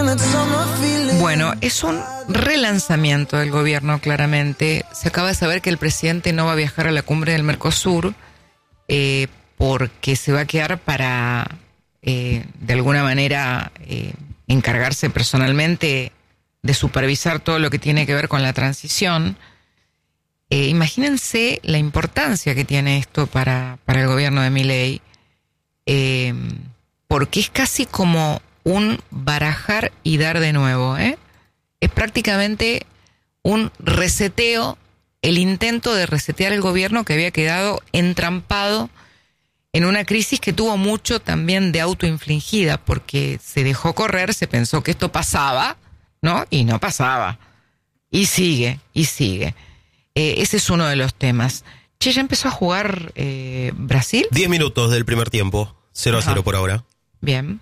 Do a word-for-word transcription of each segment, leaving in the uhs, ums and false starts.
Bueno, es un relanzamiento del gobierno, claramente. Se acaba de saber que el presidente no va a viajar a la cumbre del Mercosur eh, porque se va a quedar para, eh, de alguna manera, eh, encargarse personalmente de supervisar todo lo que tiene que ver con la transición. Eh, imagínense la importancia que tiene esto para, para el gobierno de Milei, eh, porque es casi como un barajar y dar de nuevo, ¿eh? Es prácticamente un reseteo, el intento de resetear el gobierno que había quedado entrampado en una crisis que tuvo mucho también de autoinfligida, porque se dejó correr, se pensó que esto pasaba, ¿no? Y no pasaba. Y sigue, y sigue. Eh, ese es uno de los temas. Che, ¿ya empezó a jugar eh, Brasil? Diez minutos del primer tiempo, cero a cero por ahora. Bien.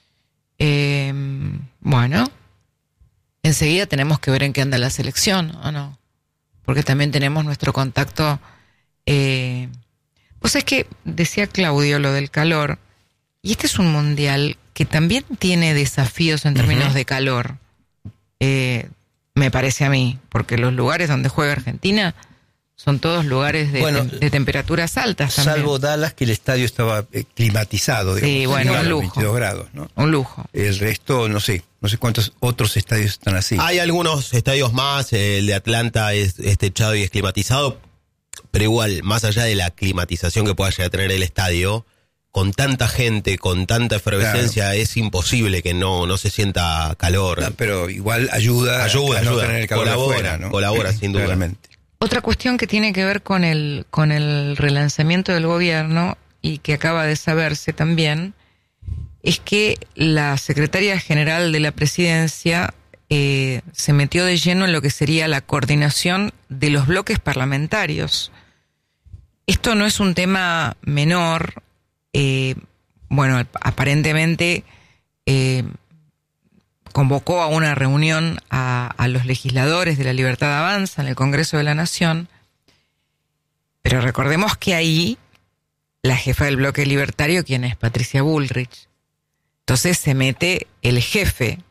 Eh, bueno, enseguida tenemos que ver en qué anda la selección, ¿o no? Porque también tenemos nuestro contacto. Eh, pues es que decía Claudio lo del calor, y este es un mundial que también tiene desafíos en términos uh-huh. de calor, eh, me parece a mí, porque los lugares donde juega Argentina son todos lugares de, bueno, de, de temperaturas altas también. Salvo Dallas, que el estadio estaba eh, climatizado, digamos, sí, bueno, un lujo. veintidós grados, ¿no? Un lujo. El resto, no sé, no sé cuántos otros estadios están así. Hay algunos estadios más, el de Atlanta es, es techado y es climatizado, pero igual, más allá de la climatización que pueda llegar a tener el estadio, con tanta gente, con tanta efervescencia, claro, es imposible que no, no se sienta calor. No, pero igual ayuda, ayuda, a no ayuda. tener el calor colabora, afuera, ¿no? Colabora, sin duda. Claramente. Otra cuestión que tiene que ver con el, con el relanzamiento del gobierno y que acaba de saberse también es que la secretaria general de la presidencia eh, se metió de lleno en lo que sería la coordinación de los bloques parlamentarios. Esto no es un tema menor. Eh, bueno, aparentemente eh, convocó a una reunión a, a los legisladores de la Libertad Avanza en el Congreso de la Nación, pero recordemos que ahí la jefa del bloque libertario, quien es Patricia Bullrich, entonces se mete el jefe,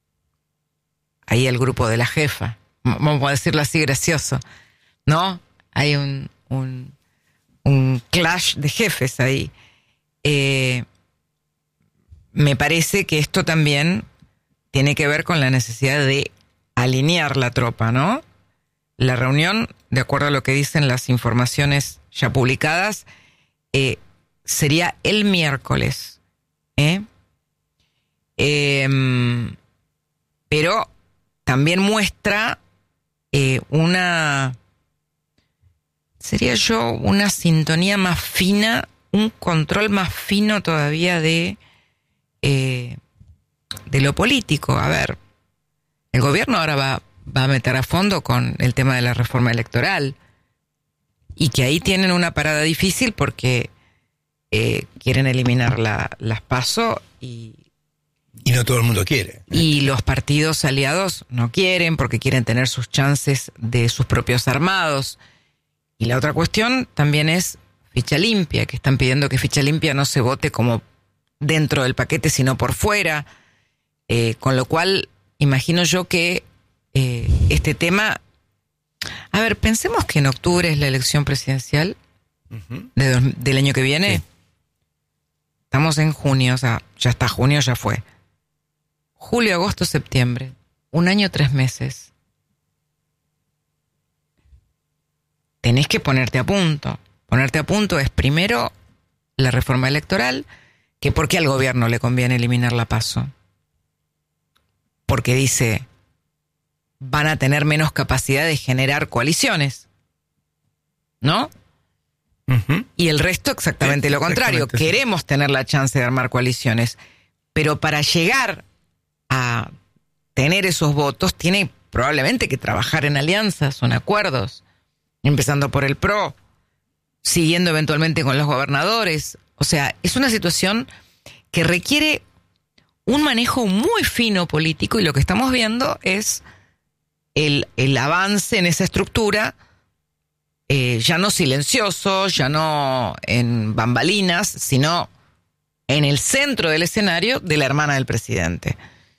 ahí el grupo de la jefa, vamos a decirlo así gracioso, ¿no? Hay un, un, un clash de jefes ahí. Eh, me parece que esto también tiene que ver con la necesidad de alinear la tropa, ¿no? La reunión, de acuerdo a lo que dicen las informaciones ya publicadas, eh, sería el miércoles, ¿eh? Eh, pero también muestra eh, una, sería yo, una sintonía más fina, un control más fino todavía de, eh, de lo político. A ver, el gobierno ahora va, va a meter a fondo con el tema de la reforma electoral y que ahí tienen una parada difícil porque eh, quieren eliminar la, las PASO y... Y no todo el mundo quiere. Y los partidos aliados no quieren porque quieren tener sus chances de sus propios armados. Y la otra cuestión también es ficha limpia, que están pidiendo que ficha limpia no se vote como dentro del paquete, sino por fuera. Eh, con lo cual, imagino yo que eh, este tema... A ver, pensemos que en octubre es la elección presidencial uh-huh. de dos, del año que viene. Sí. Estamos en junio, o sea, ya está junio, ya fue. Julio, agosto, septiembre. Un año, tres meses. Tenés que ponerte a punto. Ponerte a punto es primero la reforma electoral, que por qué al gobierno le conviene eliminar la PASO. Porque dice, van a tener menos capacidad de generar coaliciones, ¿no? Uh-huh. Y el resto exactamente lo contrario. Queremos tener la chance de armar coaliciones, pero para llegar a tener esos votos tiene probablemente que trabajar en alianzas o en acuerdos, empezando por el P R O, siguiendo eventualmente con los gobernadores. O sea, es una situación que requiere un manejo muy fino político y lo que estamos viendo es el, el avance en esa estructura, eh, ya no silencioso, ya no en bambalinas, sino en el centro del escenario de la hermana del presidente.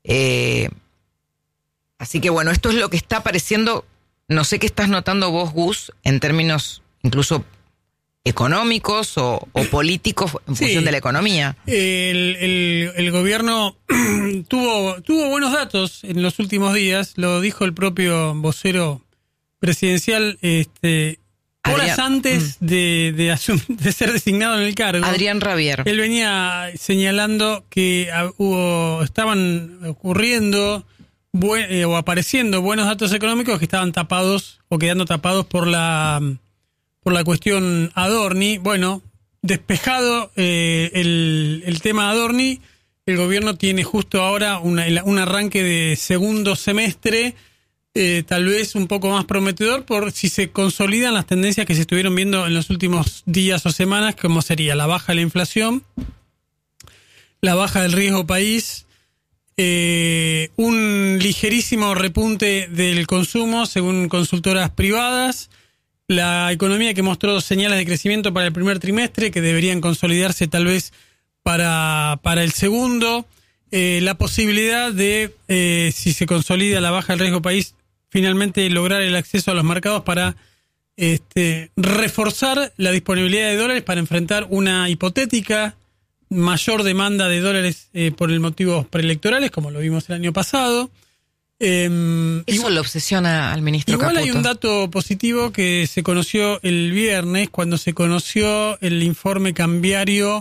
Eh, así que bueno, esto es lo que está apareciendo. No sé qué estás notando vos, Gus, en términos incluso económicos o, o políticos en Sí. función de la economía. El, el, el gobierno tuvo, tuvo buenos datos en los últimos días, lo dijo el propio vocero presidencial este, horas Adrián, antes mm. de, de, asum- de ser designado en el cargo. Adrián Rabier. Él venía señalando que ah, hubo, estaban ocurriendo buen, eh, o apareciendo buenos datos económicos que estaban tapados o quedando tapados por la por la cuestión Adorni. Bueno, despejado eh, el, el tema Adorni, el gobierno tiene justo ahora una, un arranque de segundo semestre eh, tal vez un poco más prometedor por si se consolidan las tendencias que se estuvieron viendo en los últimos días o semanas, como sería la baja de la inflación, la baja del riesgo país, eh, un ligerísimo repunte del consumo según consultoras privadas, la economía que mostró señales de crecimiento para el primer trimestre que deberían consolidarse tal vez para, para el segundo, eh, la posibilidad de, eh, si se consolida la baja del riesgo país, finalmente lograr el acceso a los mercados para este, reforzar la disponibilidad de dólares para enfrentar una hipotética mayor demanda de dólares eh, por el motivos preelectorales, como lo vimos el año pasado. Eh, Eso igual, lo obsesiona al ministro igual Caputo. hay un dato positivo que se conoció el viernes, cuando se conoció el informe cambiario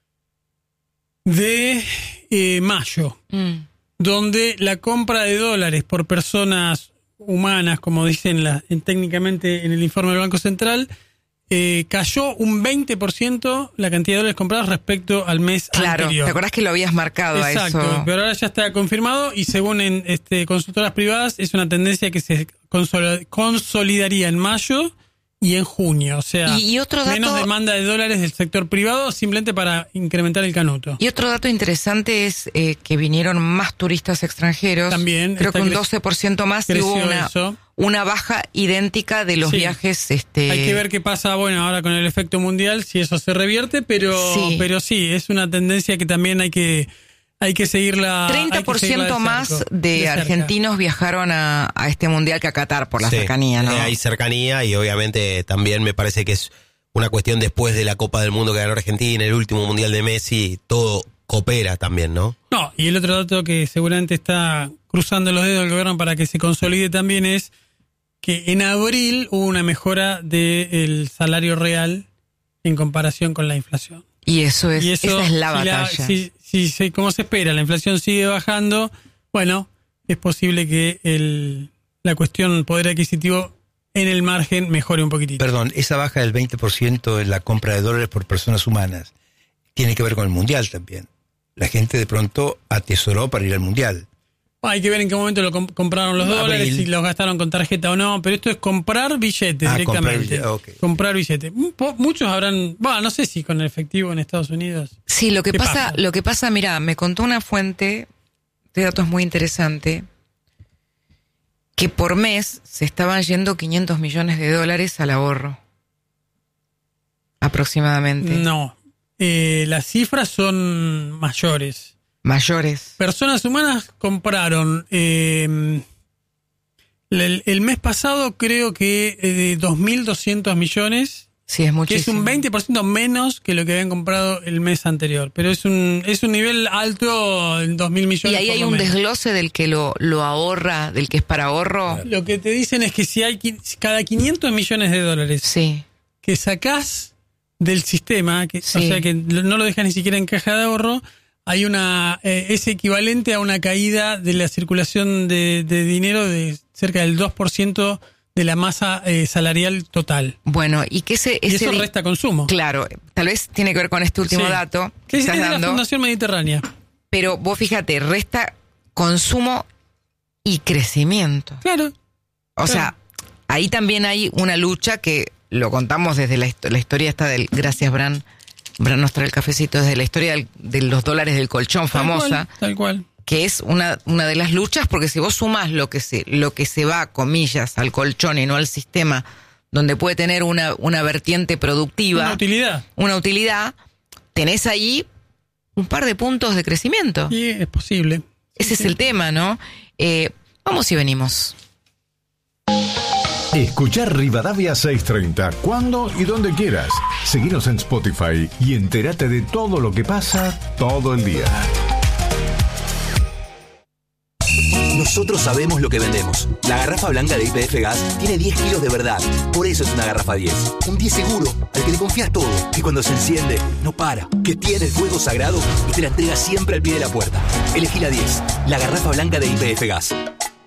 de eh, mayo, Mm. donde la compra de dólares por personas humanas, como dicen la, en, técnicamente en el informe del Banco Central, eh, cayó un veinte por ciento la cantidad de dólares comprados respecto al mes Claro, anterior. ¿te acordás que lo habías marcado a Exacto, eso? pero ahora ya está confirmado y según en este, consultoras privadas es una tendencia que se consol- consolidaría en mayo y en junio, o sea, Y- y otro dato- menos demanda de dólares del sector privado simplemente para incrementar el canuto. Y otro dato interesante es eh, que vinieron más turistas extranjeros. También, Creo está que un cre- doce por ciento más y creció hubo una, eso. una baja idéntica de los Sí. viajes. Este, Hay que ver qué pasa, bueno, ahora con el efecto mundial, si eso se revierte, pero Sí. pero sí, es una tendencia que también hay que hay que seguirla. treinta por ciento hay que seguirla de más cerco, de, cerca. argentinos viajaron a, a este mundial que a Qatar por la Sí, cercanía, ¿no? eh, Hay cercanía y obviamente también me parece que es una cuestión después de la Copa del Mundo que ganó Argentina, el último mundial de Messi, todo coopera también, ¿no? No, y el otro dato que seguramente está cruzando los dedos del gobierno para que se consolide también es que en abril hubo una mejora del salario real en comparación con la inflación. Y eso es, Y eso, esa es la si batalla. si, si, si- como se espera, la inflación sigue bajando, bueno, es posible que el, la cuestión poder adquisitivo en el margen mejore un poquitito. Perdón, esa baja del veinte por ciento en la compra de dólares por personas humanas tiene que ver con el mundial también. La gente de pronto atesoró para ir al mundial. Hay que ver en qué momento lo comp- compraron los Abril. dólares, si los gastaron con tarjeta o no, pero esto es comprar billetes Ah, comprar directamente. billete, ok. Comprar billetes. Un po- Muchos habrán, bueno, no sé si con el efectivo en Estados Unidos. Sí, lo que ¿Qué pasa, pasa? lo que pasa, mira, me contó una fuente, este dato es muy interesante, que por mes se estaban yendo quinientos millones de dólares al ahorro. Aproximadamente. No, eh, las cifras son mayores. Mayores. Personas humanas compraron eh, el, el mes pasado creo que eh, de dos mil doscientos millones, Sí, es que muchísimo. es un veinte por ciento menos que lo que habían comprado el mes anterior. Pero es un es un nivel alto en dos mil millones. Y ahí por hay lo un menos. desglose del que lo, lo ahorra, del que es para ahorro. Lo que te dicen es que si hay qui- cada quinientos millones de dólares Sí. que sacás del sistema, que, Sí. o sea que no lo dejas ni siquiera en caja de ahorro, hay una eh, es equivalente a una caída de la circulación de, de dinero de cerca del dos por ciento de la masa eh, salarial total. Bueno, y que ese, Y ese eso di- resta consumo. Claro, tal vez tiene que ver con este último Sí. dato Que que es, estás es de la dando, Fundación Mediterránea. pero vos fíjate, resta consumo y crecimiento. Claro. O Claro. sea, ahí también hay una lucha que lo contamos desde la, histo- la historia esta del, gracias Bran, Bran nos trae el cafecito, desde la historia del- de los dólares del colchón Tal famosa, cual, tal cual. que es una, una de las luchas, porque si vos sumás lo que se, lo que se va, comillas, al colchón y no al sistema, donde puede tener una, una vertiente productiva, Una utilidad. una utilidad, tenés ahí un par de puntos de crecimiento. Y es posible. Ese es el tema, ¿no? Eh, vamos y venimos. Escuchar Rivadavia seiscientos treinta cuando y donde quieras. Seguinos en Spotify y entérate de todo lo que pasa todo el día. Nosotros sabemos lo que vendemos. La garrafa blanca de Y P F Gas tiene diez kilos de verdad. Por eso es una garrafa diez. Un diez seguro, al que le confías todo. Que cuando se enciende, no para. Que tiene el fuego sagrado y te la entrega siempre al pie de la puerta. Elegí la diez. La garrafa blanca de Y P F Gas.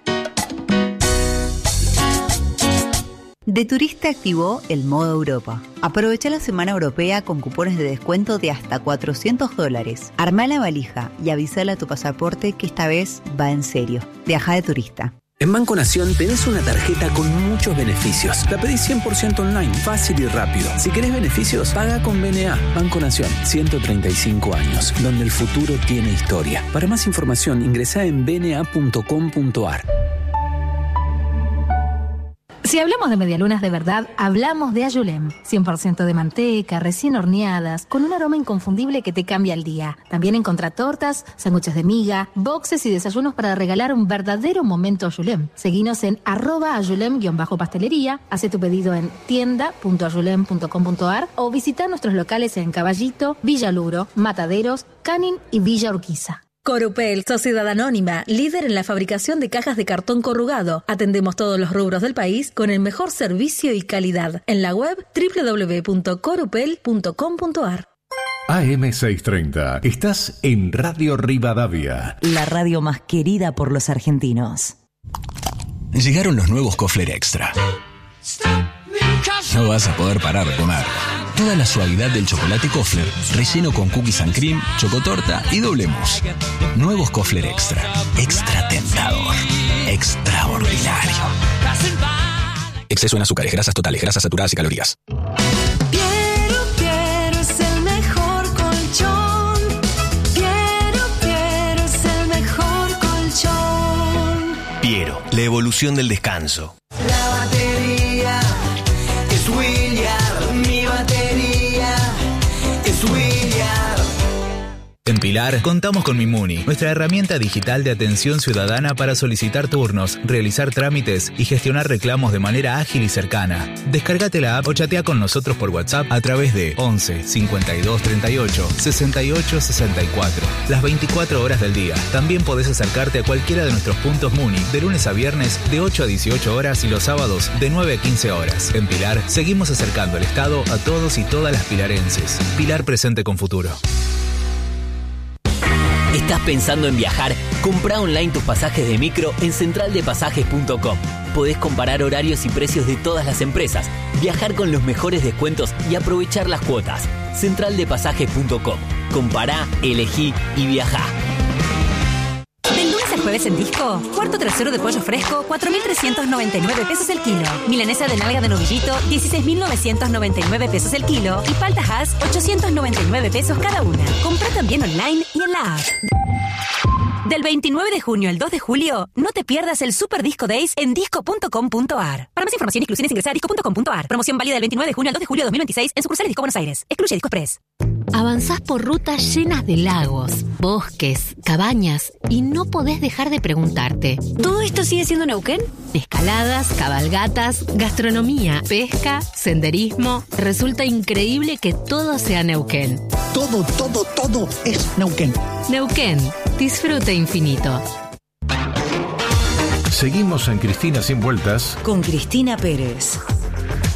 De Turista activó el modo Europa. Aprovecha la semana europea con cupones de descuento de hasta cuatrocientos dólares. Armá la valija y avísale a tu pasaporte que esta vez va en serio. Viaja de turista. En Banco Nación tenés una tarjeta con muchos beneficios. La pedís cien por ciento online, fácil y rápido. Si querés beneficios, paga con B N A. Banco Nación, ciento treinta y cinco años, donde el futuro tiene historia. Para más información, ingresá en b n a punto com punto a r. Si hablamos de medialunas de verdad, hablamos de Ayulem. cien por ciento de manteca, recién horneadas, con un aroma inconfundible que te cambia el día. También encontrá tortas, sándwiches de miga, boxes y desayunos para regalar un verdadero momento Ayulem. Seguinos en arroba ayulem-pastelería, hace tu pedido en tienda punto ayulem punto com punto a r o visita nuestros locales en Caballito, Villa Luro, Mataderos, Canin y Villa Urquiza. Corupel, sociedad anónima, líder en la fabricación de cajas de cartón corrugado. Atendemos todos los rubros del país con el mejor servicio y calidad. En la web doble u doble u doble u punto corupel punto com punto a r. A M seiscientos treinta. Estás en Radio Rivadavia. La radio más querida por los argentinos. Llegaron los nuevos Kofler Extra. No vas a poder parar de comer. Toda la suavidad del chocolate Kofler, relleno con cookies and cream, chocotorta y doble mousse. Nuevos Kofler Extra. Extra tentador. Extraordinario. Exceso en azúcares, grasas totales, grasas saturadas y calorías. Piero, Piero es el mejor colchón. Piero, Piero es el mejor colchón. Piero, la evolución del descanso. La batería es William, mi batería es William. En Pilar, contamos con Mimuni, nuestra herramienta digital de atención ciudadana para solicitar turnos, realizar trámites y gestionar reclamos de manera ágil y cercana. Descárgate la app o chatea con nosotros por WhatsApp a través de once cincuenta y dos treinta y ocho sesenta y ocho sesenta y cuatro, las veinticuatro horas del día. También podés acercarte a cualquiera de nuestros puntos Muni de lunes a viernes de ocho a dieciocho horas y los sábados de nueve a quince horas. En Pilar, seguimos acercando el Estado a todos y todas las pilarenses. Pilar presente con futuro. ¿Estás pensando en viajar? Comprá online tus pasajes de micro en central de pasajes punto com. Podés comparar horarios y precios de todas las empresas, viajar con los mejores descuentos y aprovechar las cuotas. central de pasajes punto com. Compará, elegí y viajá. Del lunes al jueves en Disco, cuarto trasero de pollo fresco, cuatro mil trescientos noventa y nueve pesos el kilo. Milanesa de nalga de novillito, dieciséis mil novecientos noventa y nueve pesos el kilo. Y paltas Hass, ochocientos noventa y nueve pesos cada una. Comprá también online y en la app. Del veintinueve de junio al dos de julio, no te pierdas el Super Disco Days en disco punto com punto a r. Para más información y exclusiones ingresa a disco punto com punto a r. Promoción válida del veintinueve de junio al dos de julio de dos mil veintiséis en sucursales Disco Buenos Aires. Excluye Disco Express. Avanzás por rutas llenas de lagos, bosques, cabañas y no podés dejar de preguntarte: ¿todo esto sigue siendo Neuquén? Escaladas, cabalgatas, gastronomía, pesca, senderismo. Resulta increíble que todo sea Neuquén. Todo, todo, todo es Neuquén. Neuquén, disfrute infinito. Seguimos en Cristina Sin Vueltas con Cristina Pérez.